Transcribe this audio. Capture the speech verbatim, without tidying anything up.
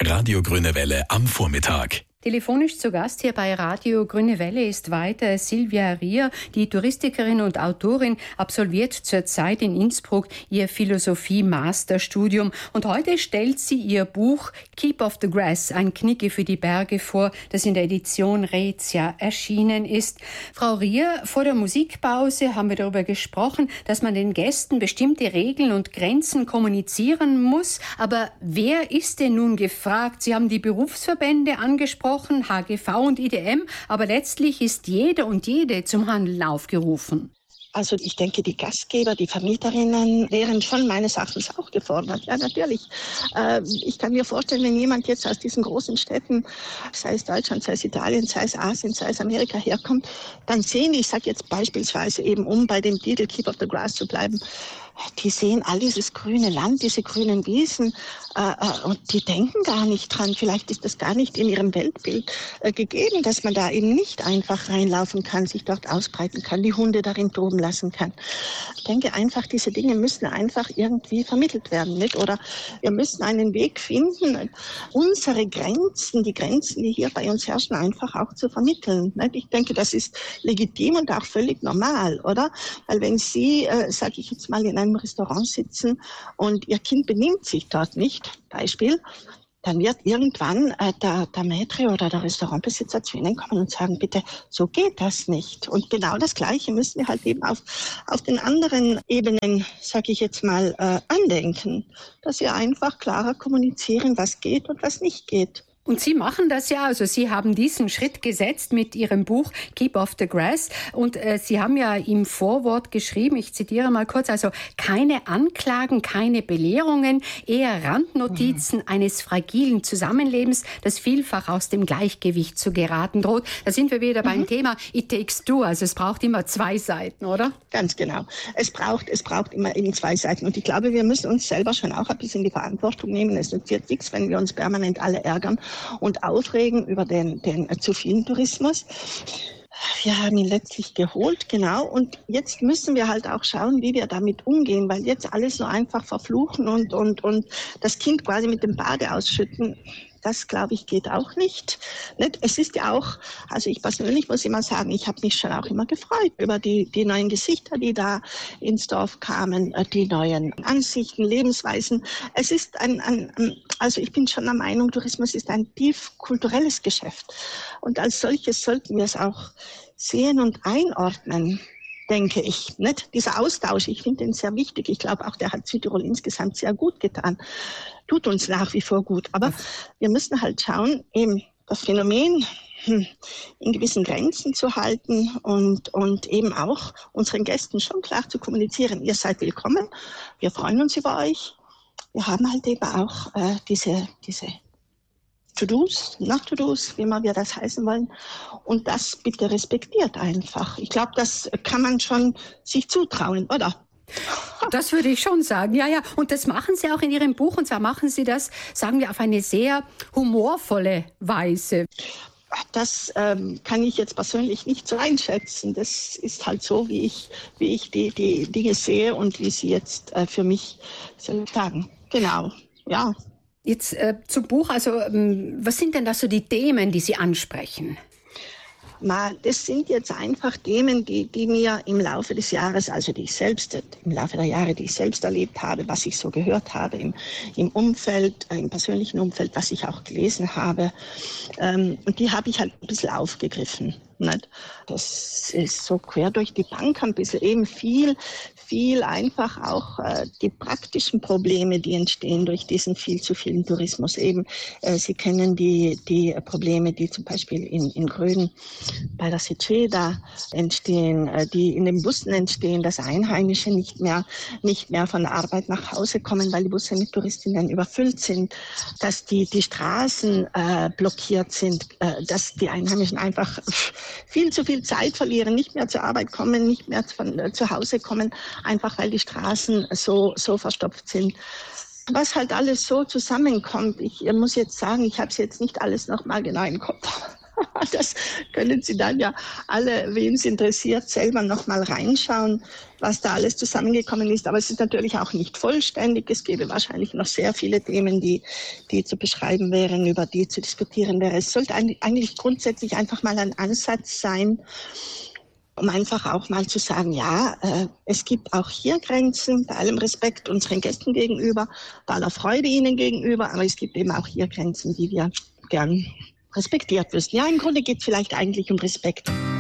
Radio Grüne Welle am Vormittag. Telefonisch zu Gast hier bei Radio Grüne Welle ist weiter Silvia Rier, die Touristikerin und Autorin, absolviert zurzeit in Innsbruck ihr Philosophie-Masterstudium. Und heute stellt sie ihr Buch Keep Off the Grass, ein Knigge für die Berge vor, das in der Edition Raetia erschienen ist. Frau Rier, vor der Musikpause haben wir darüber gesprochen, dass man den Gästen bestimmte Regeln und Grenzen kommunizieren muss. Aber wer ist denn nun gefragt? Sie haben die Berufsverbände angesprochen, H G V und I D M, aber letztlich ist jeder und jede zum Handeln aufgerufen. Also ich denke, die Gastgeber, die Vermieterinnen wären schon meines Erachtens auch gefordert. Ja, natürlich. Äh, ich kann mir vorstellen, wenn jemand jetzt aus diesen großen Städten, sei es Deutschland, sei es Italien, sei es Asien, sei es Amerika herkommt, dann sehen die, ich sage jetzt beispielsweise eben, um bei dem Titel Keep Off the Grass zu bleiben, die sehen all dieses grüne Land, diese grünen Wiesen äh, und die denken gar nicht dran. Vielleicht ist das gar nicht in ihrem Weltbild äh, gegeben, dass man da eben nicht einfach reinlaufen kann, sich dort ausbreiten kann, die Hunde darin toben lassen kann. Ich denke einfach, diese Dinge müssen einfach irgendwie vermittelt werden, nicht? Oder wir müssen einen Weg finden, unsere Grenzen, die Grenzen, die hier bei uns herrschen, einfach auch zu vermitteln. Nicht? Ich denke, das ist legitim und auch völlig normal, oder? Weil wenn Sie, äh, sage ich jetzt mal, in einem Restaurant sitzen und Ihr Kind benimmt sich dort nicht, Beispiel, dann wird irgendwann äh, der, der Maître oder der Restaurantbesitzer zu Ihnen kommen und sagen, bitte, so geht das nicht. Und genau das Gleiche müssen wir halt eben auf, auf den anderen Ebenen, sage ich jetzt mal, äh, andenken, dass wir einfach klarer kommunizieren, was geht und was nicht geht. Und Sie machen das ja, also Sie haben diesen Schritt gesetzt mit Ihrem Buch Keep Off the Grass und äh, Sie haben ja im Vorwort geschrieben, ich zitiere mal kurz, also keine Anklagen, keine Belehrungen, eher Randnotizen mhm. eines fragilen Zusammenlebens, das vielfach aus dem Gleichgewicht zu geraten droht. Da sind wir wieder mhm. beim Thema It takes two, also es braucht immer zwei Seiten, oder? Ganz genau. Es braucht, es braucht immer eben zwei Seiten und ich glaube, wir müssen uns selber schon auch ein bisschen die Verantwortung nehmen. Es nützt nichts, wenn wir uns permanent alle ärgern und aufregen über den, den zu vielen Tourismus. Wir haben ihn letztlich geholt, genau. Und jetzt müssen wir halt auch schauen, wie wir damit umgehen, weil jetzt alles nur einfach verfluchen und, und, und das Kind quasi mit dem Bade ausschütten. Das, glaube ich, geht auch nicht. Es ist ja auch, also ich persönlich muss immer sagen, ich habe mich schon auch immer gefreut über die, die neuen Gesichter, die da ins Dorf kamen, die neuen Ansichten, Lebensweisen. Es ist ein, ein also ich bin schon der Meinung, Tourismus ist ein tief kulturelles Geschäft. Und als solches sollten wir es auch sehen und einordnen, denke ich. Nicht? Dieser Austausch, ich finde den sehr wichtig. Ich glaube auch, der hat Südtirol insgesamt sehr gut getan. Tut uns nach wie vor gut. Aber wir müssen halt schauen, eben das Phänomen hm, in gewissen Grenzen zu halten und, und eben auch unseren Gästen schon klar zu kommunizieren. Ihr seid willkommen, wir freuen uns über euch. Wir haben halt eben auch äh, diese, diese To-Dos, Not-To-Dos, wie immer wir das heißen wollen. Und das bitte respektiert einfach. Ich glaube, das kann man schon sich zutrauen, oder? Das würde ich schon sagen, ja, ja. Und das machen Sie auch in Ihrem Buch. Und zwar machen Sie das, sagen wir, auf eine sehr humorvolle Weise. Das ähm, kann ich jetzt persönlich nicht so einschätzen. Das ist halt so, wie ich, wie ich die, die Dinge sehe und wie sie jetzt äh, für mich sagen. Genau, ja. Jetzt äh, zum Buch, also ähm, was sind denn da so die Themen, die Sie ansprechen? Das sind jetzt einfach Themen, die, die mir im Laufe des Jahres, also die ich selbst, im Laufe der Jahre, die ich selbst erlebt habe, was ich so gehört habe im, im Umfeld, im persönlichen Umfeld, was ich auch gelesen habe. Ähm, und die habe ich halt ein bisschen aufgegriffen. Nicht? Das ist so quer durch die Bank ein bisschen eben viel, viel einfach auch äh, die praktischen Probleme, die entstehen durch diesen viel zu vielen Tourismus. Eben, äh, Sie kennen die, die Probleme, die zum Beispiel in, in Gröden bei der Seceda entstehen, äh, die in den Bussen entstehen, dass Einheimische nicht mehr, nicht mehr von der Arbeit nach Hause kommen, weil die Busse mit Touristinnen überfüllt sind, dass die, die Straßen äh, blockiert sind, äh, dass die Einheimischen einfach viel zu viel Zeit verlieren, nicht mehr zur Arbeit kommen, nicht mehr von, äh, zu Hause kommen, einfach weil die Straßen so, so verstopft sind. Was halt alles so zusammenkommt, ich muss jetzt sagen, ich habe es jetzt nicht alles nochmal genau im Kopf, Das können Sie dann ja alle, wen es interessiert, selber nochmal reinschauen, was da alles zusammengekommen ist. Aber es ist natürlich auch nicht vollständig. Es gäbe wahrscheinlich noch sehr viele Themen, die, die zu beschreiben wären, über die zu diskutieren wäre. Es sollte eigentlich grundsätzlich einfach mal ein Ansatz sein, um einfach auch mal zu sagen, ja, äh, es gibt auch hier Grenzen, bei allem Respekt unseren Gästen gegenüber, bei aller Freude ihnen gegenüber, aber es gibt eben auch hier Grenzen, die wir gern respektiert wissen. Ja, im Grunde geht es vielleicht eigentlich um Respekt.